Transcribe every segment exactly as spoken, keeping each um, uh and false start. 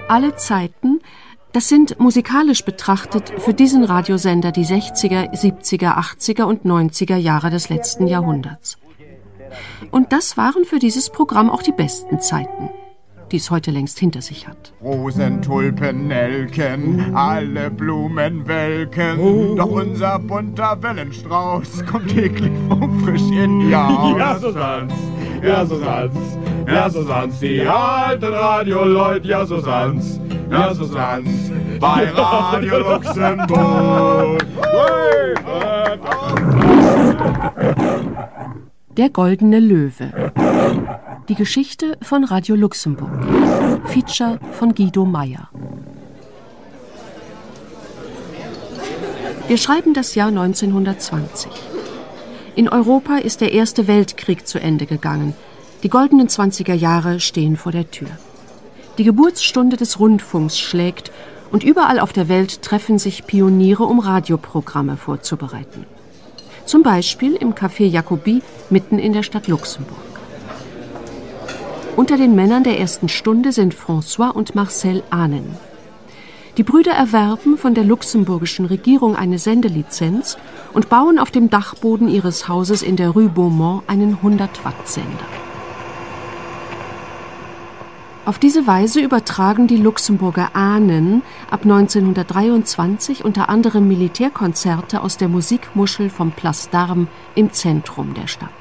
Alle Zeiten, das sind musikalisch betrachtet für diesen Radiosender die sechziger, siebziger, achtziger und neunziger Jahre des letzten Jahrhunderts. Und das waren für dieses Programm auch die besten Zeiten, die es heute längst hinter sich hat. Rosen, Tulpen, Nelken, alle Blumen welken, oh. Doch unser bunter Wellenstrauß kommt täglich vom frisch in ihr Haus. Ja, so sanz, ja, so sanz, ja, so sanz, die alten Radioleute, ja, so sanz, ja, so sanz, bei Radio Luxemburg. Der goldene Löwe. Die Geschichte von Radio Luxemburg. Feature von Guido Meyer. Wir schreiben das Jahr neunzehnhundertzwanzig. In Europa ist der Erste Weltkrieg zu Ende gegangen. Die goldenen zwanziger Jahre stehen vor der Tür. Die Geburtsstunde des Rundfunks schlägt und überall auf der Welt treffen sich Pioniere, um Radioprogramme vorzubereiten. Zum Beispiel im Café Jacobi mitten in der Stadt Luxemburg. Unter den Männern der ersten Stunde sind François und Marcel Ahnen. Die Brüder erwerben von der luxemburgischen Regierung eine Sendelizenz und bauen auf dem Dachboden ihres Hauses in der Rue Beaumont einen hundert-Watt-Sender. Auf diese Weise übertragen die Luxemburger Ahnen ab neunzehnhundertdreiundzwanzig unter anderem Militärkonzerte aus der Musikmuschel vom Place d'Armes im Zentrum der Stadt.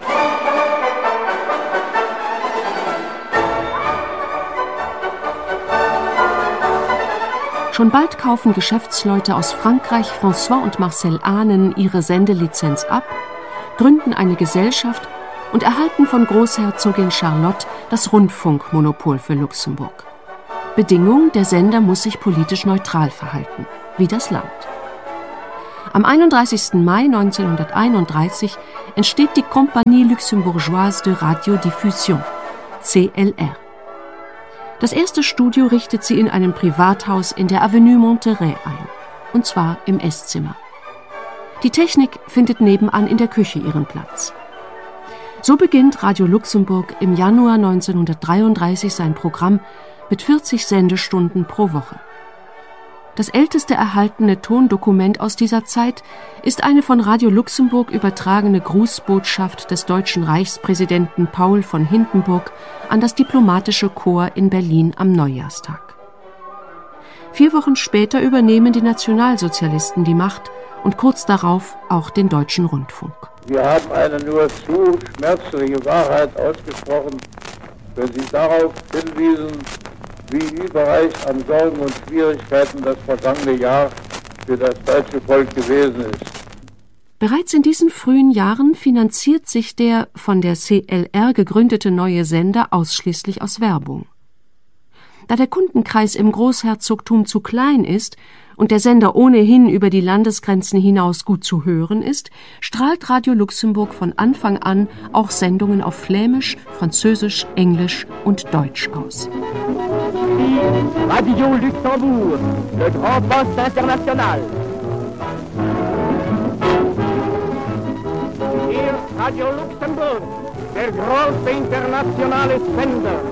Schon bald kaufen Geschäftsleute aus Frankreich François und Marcel Ahnen ihre Sendelizenz ab, gründen eine Gesellschaft und erhalten von Großherzogin Charlotte das Rundfunkmonopol für Luxemburg. Bedingung, der Sender muss sich politisch neutral verhalten, wie das Land. Am einunddreißigsten Mai neunzehnhunderteinunddreißig entsteht die Compagnie Luxembourgeoise de Radiodiffusion, C L R. Das erste Studio richtet sie in einem Privathaus in der Avenue Monterey ein, und zwar im Esszimmer. Die Technik findet nebenan in der Küche ihren Platz. So beginnt Radio Luxemburg im Januar neunzehnhundertdreiunddreißig sein Programm mit vierzig Sendestunden pro Woche. Das älteste erhaltene Tondokument aus dieser Zeit ist eine von Radio Luxemburg übertragene Grußbotschaft des deutschen Reichspräsidenten Paul von Hindenburg an das diplomatische Korps in Berlin am Neujahrstag. Vier Wochen später übernehmen die Nationalsozialisten die Macht und kurz darauf auch den Deutschen Rundfunk. Wir haben eine nur zu schmerzliche Wahrheit ausgesprochen, wenn Sie darauf hinwiesen, wie überreich an Sorgen und Schwierigkeiten das vergangene Jahr für das deutsche Volk gewesen ist. Bereits in diesen frühen Jahren finanziert sich der von der C L R gegründete neue Sender ausschließlich aus Werbung. Da der Kundenkreis im Großherzogtum zu klein ist und der Sender ohnehin über die Landesgrenzen hinaus gut zu hören ist, strahlt Radio Luxemburg von Anfang an auch Sendungen auf Flämisch, Französisch, Englisch und Deutsch aus. Radio Luxembourg, le grand poste international. Hier Radio Luxemburg, der große internationale Sender.